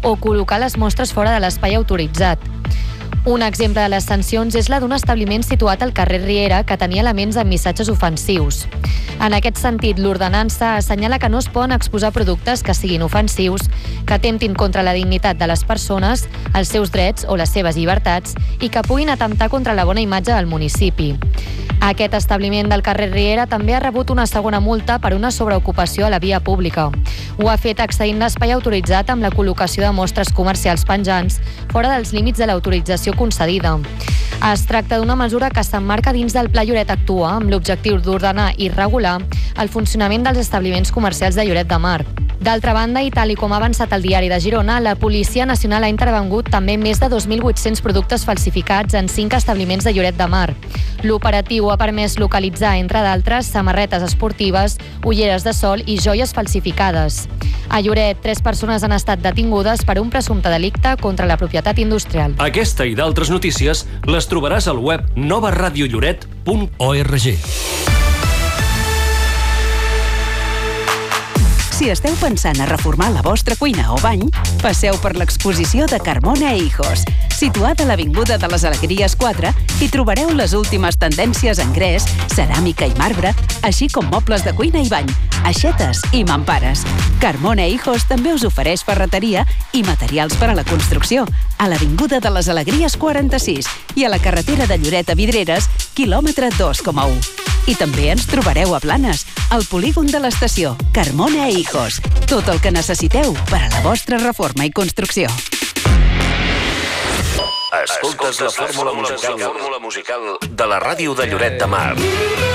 o col·locar les mostres fora de l'espai autoritzat. Un exemple de les sancions és la d'un establiment situat al carrer Riera que tenia elements amb missatges ofensius. En aquest sentit, l'ordenança assenyala que no es poden exposar productes que siguin ofensius, que atemptin contra la dignitat de les persones, els seus drets o les seves llibertats i que puguin atemptar contra la bona imatge del municipi. Aquest establiment del carrer Riera també ha rebut una segona multa per una sobreocupació a la via pública. Ho ha fet accedint l'espai autoritzat amb la col·locació de mostres comercials penjants fora dels límits de l'autorització concedida. Es tracta d'una mesura que s'emmarca dins del Pla Lloret Actua amb l'objectiu d'ordenar i regular el funcionament dels establiments comercials de Lloret de Mar. D'altra banda, i tal i com ha avançat el Diari de Girona, la Policia Nacional ha intervingut també més de 2.800 productes falsificats en 5 establiments de Lloret de Mar. L'operatiu ha permès localitzar, entre d'altres, samarretes esportives, ulleres de sol i joies falsificades. A Lloret, 3 persones han estat detingudes per un presumpte delicte contra la propietat industrial. Aquesta i d'altres notícies les trobaràs al web novaradiolloret.org. Si esteu pensant a reformar la vostra cuina o bany, passeu per l'exposició de Carmona e Hijos. Situada a l'Avinguda de les Alegries 4, hi trobareu les últimes tendències en gres, ceràmica i marbre, així com mobles de cuina i bany, aixetes i mampares. Carmona e Hijos també us ofereix ferreteria i materials per a la construcció, a l'Avinguda de les Alegries 46 i a la carretera de Lloret a Vidreres, quilòmetre 2,1. I també ens trobareu a Blanes, al polígon de l'estació. Carmona e Hijos. Tot el que necessiteu per a la vostra reforma i construcció. Escoltes la fórmula musical de la ràdio de Lloret de Mar.